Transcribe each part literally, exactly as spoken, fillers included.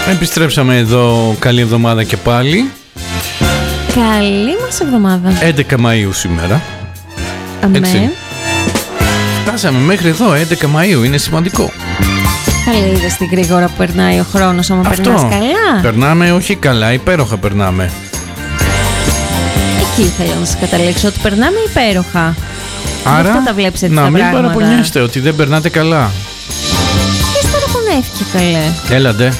Επιστρέψαμε εδώ, καλή εβδομάδα και πάλι. Καλή μας εβδομάδα. έντεκα Μαΐου σήμερα. Αμέ. Έτσι. Φτάσαμε μέχρι εδώ, έντεκα Μαΐου, είναι σημαντικό. Καλή, είδες την γρήγορα που περνάει ο χρόνος, άμα Αυτό. περνάς καλά. Περνάμε, όχι καλά, υπέροχα περνάμε. Εκεί ήθελα να σας καταλήξω, ότι περνάμε υπέροχα. Άρα, δεν τα βλέπεις έτσι να τα μην πράγματα. παραπονιέστε ότι δεν περνάτε καλά. Ποιος παραπονέθηκε, καλέ? Έλατε.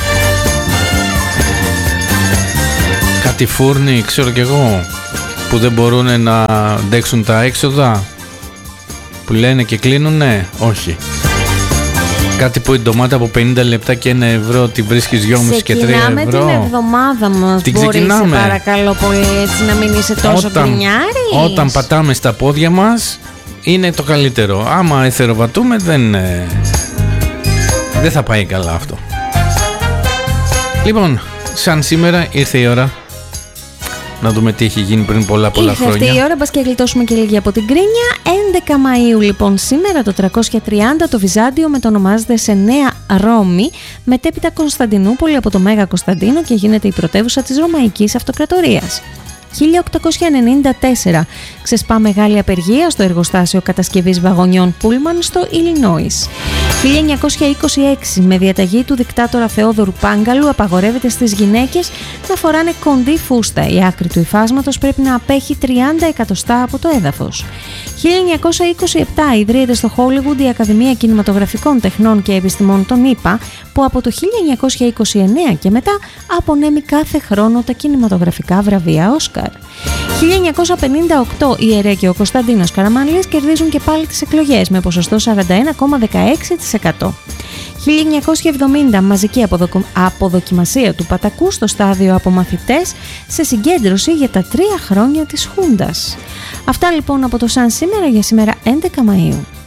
Κάτι φούρνοι, ξέρω κι εγώ, που δεν μπορούν να αντέξουν τα έξοδα, που λένε και κλείνουνε. Όχι. Κάτι που η ντομάτα από πενήντα λεπτά και ένα ευρώ την βρίσκεις δυόμισι και τρία ευρώ. Ξεκινάμε την εβδομάδα μας. Την Μπορείς, ξεκινάμε. σε παρακαλώ πολύ, έτσι να μην είσαι τόσο Όταν, γκρινιάρης. όταν πατάμε στα πόδια μας είναι το καλύτερο. Άμα εθεροβατούμε δεν, ε, δεν θα πάει καλά αυτό. Λοιπόν, σαν σήμερα ήρθε η ώρα να δούμε τι έχει γίνει πριν πολλά πολλά Ήρθε χρόνια. αυτή η ώρα, μπας και γλιτώσουμε και λίγη από την κρίνια. έντεκα Μαΐου λοιπόν σήμερα το τριακόσια τριάντα το Βυζάντιο μετονομάζεται σε Νέα Ρώμη, μετέπειτα Κωνσταντινούπολη από το Μέγα Κωνσταντίνο και γίνεται η πρωτεύουσα της Ρωμαϊκής Αυτοκρατορίας. χίλια οκτακόσια ενενήντα τέσσερα ξεσπά μεγάλη απεργία στο εργοστάσιο κατασκευής βαγονιών Πούλμαν στο Ιλινόις. χίλια εννιακόσια είκοσι έξι με διαταγή του δικτάτορα Θεόδωρου Πάγκαλου απαγορεύεται στις γυναίκες να φοράνε κοντή φούστα. Η άκρη του υφάσματος πρέπει να απέχει τριάντα εκατοστά από το έδαφος. χίλια εννιακόσια είκοσι επτά ιδρύεται στο Χόλιγουντ η Ακαδημία Κινηματογραφικών Τεχνών και Επιστημών των ΗΠΑ, που από το χίλια εννιακόσια είκοσι εννέα και μετά απονέμει κάθε χρόνο τα κινηματογραφικά βραβεία Όσκαρ. χίλια εννιακόσια πενήντα οκτώ η ΕΡΕ και ο Κωνσταντίνος Καραμανλής κερδίζουν και πάλι τις εκλογές με ποσοστό σαράντα ένα κόμμα δεκαέξι τοις εκατό. χίλια εννιακόσια εβδομήντα μαζική αποδοκο... αποδοκιμασία του Πατακού στο στάδιο από μαθητές σε συγκέντρωση για τα τρία χρόνια της Χούντας. Αυτά λοιπόν από το Σαν σήμερα για σήμερα έντεκα Μαΐου.